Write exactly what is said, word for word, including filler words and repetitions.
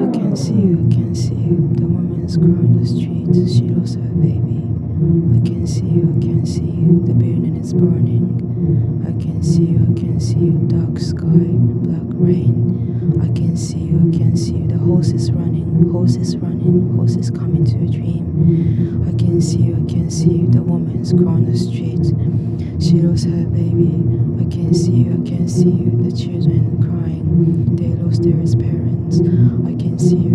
I can see you, I can see you. The woman's crying on the street, she lost her baby. I can see you, I can see you. The building is burning. I can see you, I can see you. Dark sky, black rain. I can see you, I can see you. The horse is running, horse is running, horse is coming to a dream. I can see you, I can see you. The woman's crying on the street, she lost her baby. I can see you, I can see you. The children crying, they lost their parents. I can see you.